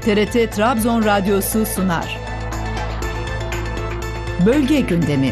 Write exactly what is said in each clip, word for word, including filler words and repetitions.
T R T Trabzon Radyosu sunar. Bölge gündemi.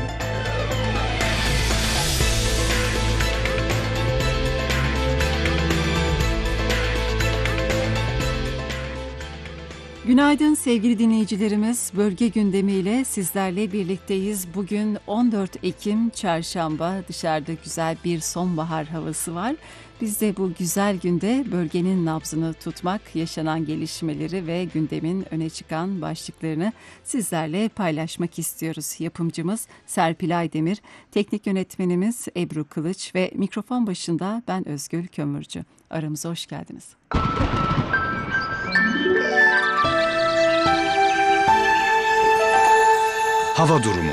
Günaydın sevgili dinleyicilerimiz. Bölge gündemiyle sizlerle birlikteyiz. Bugün on dört Ekim Çarşamba. Dışarıda güzel bir sonbahar havası var. Biz de bu güzel günde bölgenin nabzını tutmak, yaşanan gelişmeleri ve gündemin öne çıkan başlıklarını sizlerle paylaşmak istiyoruz. Yapımcımız Serpil Aydemir, teknik yönetmenimiz Ebru Kılıç ve mikrofon başında ben Özgül Kömürcü. Aramıza hoş geldiniz. Hava durumu.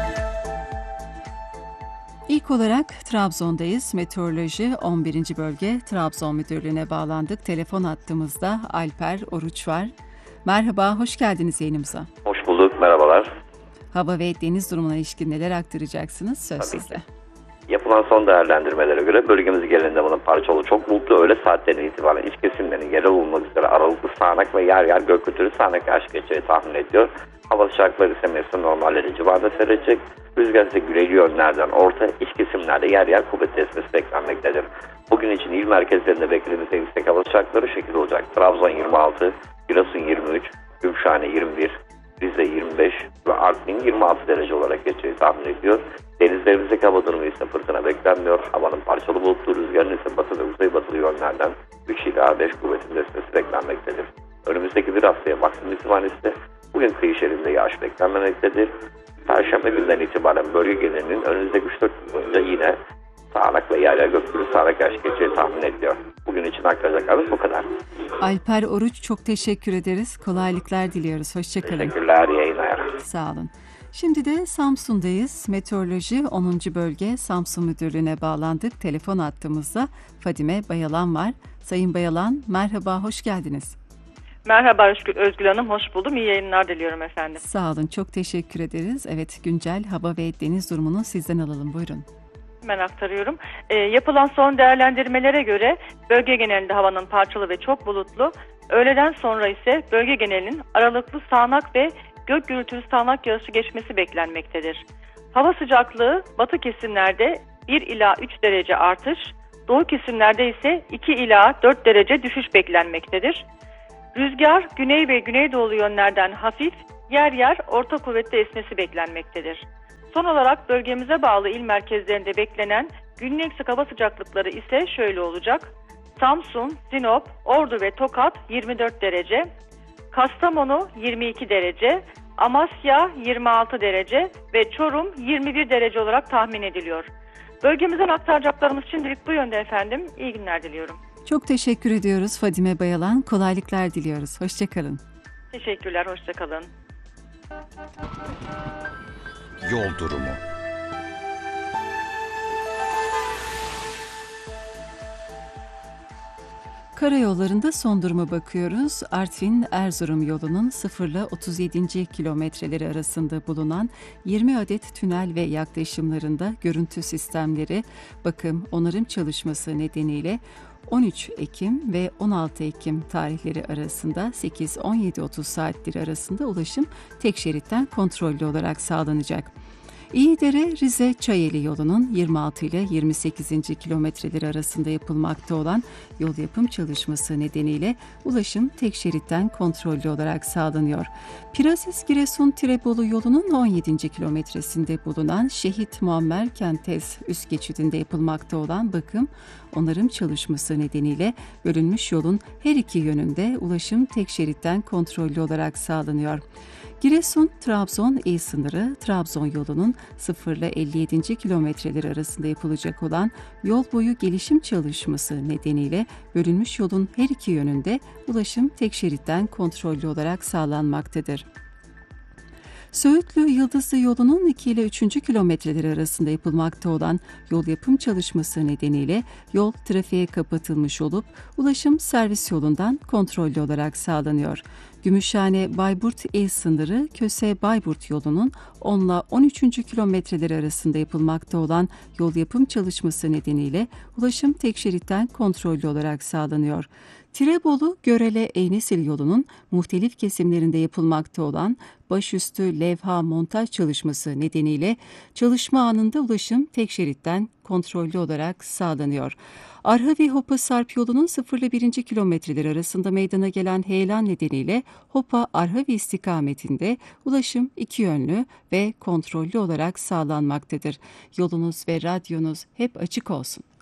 İlk olarak Trabzon'dayız. Meteoroloji on birinci Bölge Trabzon Müdürlüğü'ne bağlandık. Telefon hattımızda Alper Oruç var. Merhaba, hoş geldiniz yayınımıza. Hoş bulduk, merhabalar. Hava ve deniz durumuna ilişkin neler aktaracaksınız? Söz Tabii sizde. Ki. Yapılan son değerlendirmelere göre bölgemiz genelinde bunun parçalı çok bulutlu öğle saatlerine itibaren iç kesimlerin yerel olmak üzere aralıklı sağanak ve yer yer gök gürültülü sağanak yağış geçeceği tahmin ediyor. Hava sıcaklıkları ise mevsim normalleri civarında seyredecek. Rüzgar ise güneyli yönlerden orta iç kesimlerde yer yer kuvvetli esmesi beklenmektedir. Bugün için il merkezlerinde beklediğimiz en yüksek hava sıcaklıkları şu şekilde olacak. Trabzon yirmi altı, Giresun yirmi üç, Gümüşhane yirmi bir, Rize yirmi beş ve Artvin yirmi altı derece olarak geçeceği tahmin ediyor. Denizlerimizdeki hava durumu ise fırtına beklenmiyor. Havanın parçalı bulutlu, rüzgarın ise batı ve kuzeybatılı yönlerden üç ila beş kuvvetinde esmesi beklenmektedir. Önümüzdeki bir haftaya maksimum itibariyle ise bugün kıyı şeridinde yağış beklenmemektedir. Perşembe günden itibaren bölge genelinin önümüzdeki üç dört gün boyunca yine sağanak ve yer yer gök gürültülü sağanak yağış geçeceği tahmin ediliyor. Bugün için aktaracaklarımız bu kadar. Alper Oruç, çok teşekkür ederiz. Kolaylıklar diliyoruz. Hoşçakalın. Teşekkürler, yayınlar. Sağ olun. Şimdi de Samsun'dayız. Meteoroloji onuncu Bölge Samsun Müdürlüğü'ne bağlandık. Telefon hattımızda Fadime Bayalan var. Sayın Bayalan, merhaba, hoş geldiniz. Merhaba Özgül Hanım, hoş buldum. İyi yayınlar diliyorum efendim. Sağ olun, çok teşekkür ederiz. Evet, güncel hava ve deniz durumunu sizden alalım, buyurun. Ben aktarıyorum. E, yapılan son değerlendirmelere göre bölge genelinde havanın parçalı ve çok bulutlu, öğleden sonra ise bölge genelinin aralıklı sağanak ve gök gürültülü sağanak yağışı geçmesi beklenmektedir. Hava sıcaklığı batı kesimlerde bir ila üç derece artış, doğu kesimlerde ise iki ila dört derece düşüş beklenmektedir. Rüzgar güney ve güneydoğu yönlerden hafif, yer yer orta kuvvetli esmesi beklenmektedir. Son olarak bölgemize bağlı il merkezlerinde beklenen günlük yüksek hava sıcaklıkları ise şöyle olacak. Samsun, Sinop, Ordu ve Tokat yirmi dört derece, Kastamonu yirmi iki derece, Amasya yirmi altı derece ve Çorum yirmi bir derece olarak tahmin ediliyor. Bölgemizden aktaracaklarımız şimdilik bu yönde efendim. İyi günler diliyorum. Çok teşekkür ediyoruz Fadime Bayalan. Kolaylıklar diliyoruz. Hoşçakalın. Teşekkürler, hoşçakalın. Yol durumu. Karayollarında son duruma bakıyoruz. Artvin-Erzurum yolunun sıfır ile otuz yedinci kilometreleri arasında bulunan yirmi adet tünel ve yaklaşımlarında görüntü sistemleri, bakım, onarım çalışması nedeniyle on üç Ekim ve on altı Ekim tarihleri arasında sekiz on yedi otuz saatleri arasında ulaşım tek şeritten kontrollü olarak sağlanacak. İyidere-Rize Çayeli yolunun yirmi altı ile yirmi sekizinci kilometreleri arasında yapılmakta olan yol yapım çalışması nedeniyle ulaşım tek şeritten kontrollü olarak sağlanıyor. Pirases-Giresun-Tirebolu yolunun on yedinci kilometresinde bulunan Şehit Muammer Kentez üst geçidinde yapılmakta olan bakım, onarım çalışması nedeniyle bölünmüş yolun her iki yönünde ulaşım tek şeritten kontrollü olarak sağlanıyor. Giresun-Trabzon il sınırı Trabzon yolunun sıfır ile elli yedinci kilometreleri arasında yapılacak olan yol boyu gelişim çalışması nedeniyle bölünmüş yolun her iki yönünde ulaşım tek şeritten kontrollü olarak sağlanmaktadır. Söğütlü-Yıldızlı yolunun iki ile üçüncü kilometreleri arasında yapılmakta olan yol yapım çalışması nedeniyle yol trafiğe kapatılmış olup ulaşım servis yolundan kontrollü olarak sağlanıyor. Gümüşhane-Bayburt il sınırı Köse-Bayburt yolunun on ile on üçüncü kilometreleri arasında yapılmakta olan yol yapım çalışması nedeniyle ulaşım tek şeritten kontrollü olarak sağlanıyor. Tirebolu Görele Eynesil yolunun muhtelif kesimlerinde yapılmakta olan başüstü levha montaj çalışması nedeniyle çalışma anında ulaşım tek şeritten kontrollü olarak sağlanıyor. Arhavi-Hopa Sarp yolunun sıfır ile birinci kilometreleri arasında meydana gelen heyelan nedeniyle Hopa-Arhavi istikametinde ulaşım iki yönlü ve kontrollü olarak sağlanmaktadır. Yolunuz ve radyonuz hep açık olsun.